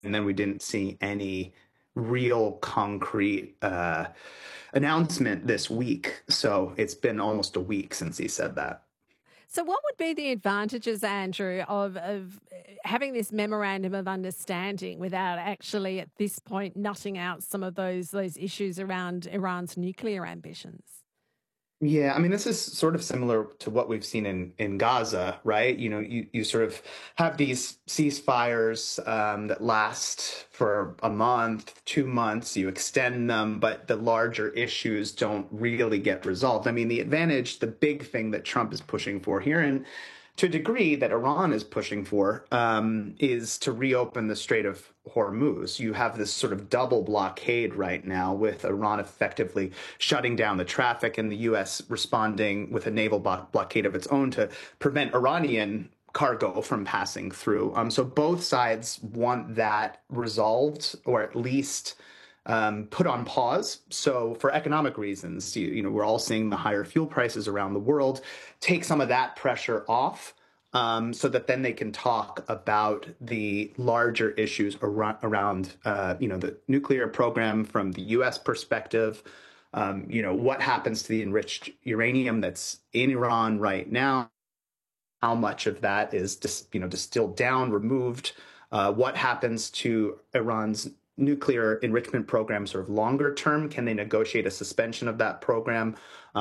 and then we didn't see any real concrete announcement this week. So it's been almost a week since he said that. So, what would be the advantages, Andrew, of having this memorandum of understanding without actually at this point nutting out some of those issues around Iran's nuclear ambitions? Yeah, I mean, this is sort of similar to what we've seen in Gaza, right? You sort of have these ceasefires that last for a month, 2 months. You extend them, but the larger issues don't really get resolved. I mean, the big thing that Trump is pushing for here, and to a degree that Iran is pushing for, is to reopen the Strait of Hormuz. You have this sort of double blockade right now, with Iran effectively shutting down the traffic and the U.S. responding with a naval blockade of its own to prevent Iranian cargo from passing through. So both sides want that resolved, or at least put on pause. So for economic reasons, we're all seeing the higher fuel prices around the world. Take some of that pressure off, so that then they can talk about the larger issues around the nuclear program from the U.S. perspective. What happens to the enriched uranium that's in Iran right now? How much of that is distilled down, removed? What happens to Iran's nuclear enrichment program sort of longer term? Can they negotiate a suspension of that program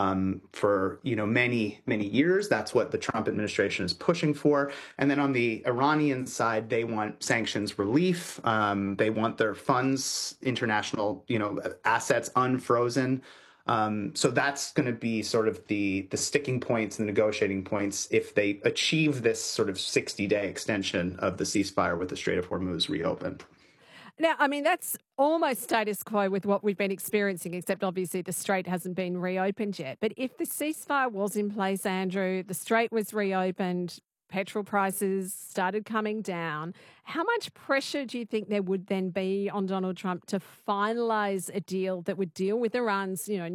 for many, many years? That's what the Trump administration is pushing for. And then on the Iranian side, they want sanctions relief. They want their funds, international assets, unfrozen. So that's going to be sort of the sticking points and the negotiating points if they achieve this sort of 60-day extension of the ceasefire with the Strait of Hormuz reopened. Now, I mean, that's almost status quo with what we've been experiencing, except obviously the strait hasn't been reopened yet. But if the ceasefire was in place, Andrew, the strait was reopened, petrol prices started coming down, how much pressure do you think there would then be on Donald Trump to finalise a deal that would deal with Iran's,